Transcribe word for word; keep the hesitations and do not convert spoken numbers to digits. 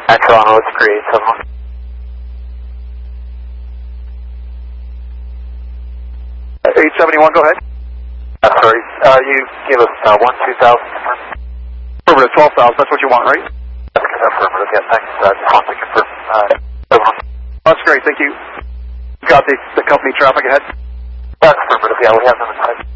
Toronto, let's create seven. eight seventy-one, go ahead. Uh, sorry, uh, you gave us uh, one two thousand. Affirmative, twelve thousand, that's what you want, right? That's affirmative, yeah, thanks. Uh, just want to confirm. Uh, that's great, thank you. Got the, the company traffic ahead? That's affirmative, yeah, we have them inside.